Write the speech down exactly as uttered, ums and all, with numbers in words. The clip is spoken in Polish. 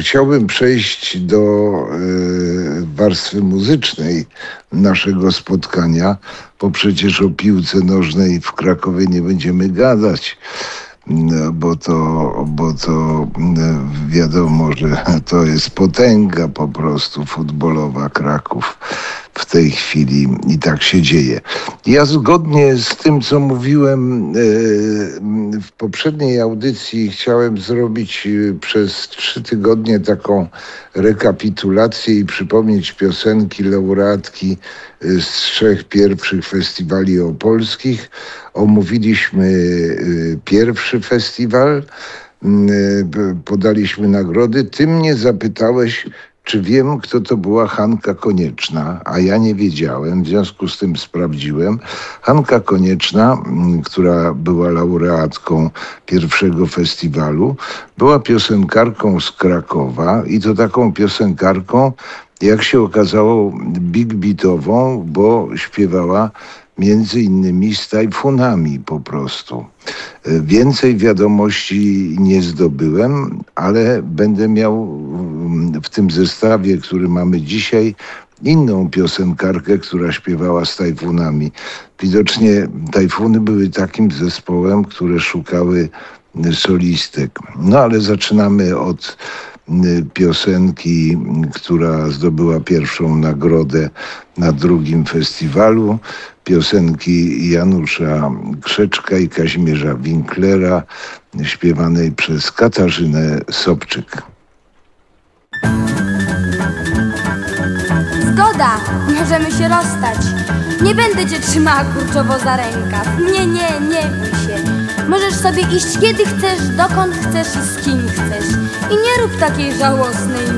chciałbym przejść do e, warstwy muzycznej naszego spotkania, bo przecież o piłce nożnej w Krakowie nie będziemy gadać. No, bo to, bo to wiadomo, że to jest potęga po prostu futbolowa Kraków w tej chwili i tak się dzieje. Ja zgodnie z tym, co mówiłem w poprzedniej audycji, chciałem zrobić przez trzy tygodnie taką rekapitulację i przypomnieć piosenki laureatki z trzech pierwszych festiwali opolskich. Omówiliśmy pierwszy festiwal, podaliśmy nagrody. Ty mnie zapytałeś, czy wiem, kto to była Hanka Konieczna, a ja nie wiedziałem, w związku z tym sprawdziłem. Hanka Konieczna, która była laureatką pierwszego festiwalu, była piosenkarką z Krakowa i to taką piosenkarką, jak się okazało, big beatową, bo śpiewała między innymi z Tajfunami po prostu. Więcej wiadomości nie zdobyłem, ale będę miał w tym zestawie, który mamy dzisiaj, inną piosenkarkę, która śpiewała z Tajfunami. Widocznie Tajfuny były takim zespołem, które szukały solistek. No ale zaczynamy od piosenki, która zdobyła pierwszą nagrodę na drugim festiwalu. Piosenki Janusza Krzeczka i Kazimierza Winklera, śpiewanej przez Katarzynę Sobczyk. Zgoda, możemy się rozstać. Nie będę cię trzymała kurczowo za rękaw. Nie, nie, nie bój się. Możesz sobie iść kiedy chcesz, dokąd chcesz i z kim chcesz. I nie rób takiej żałosnej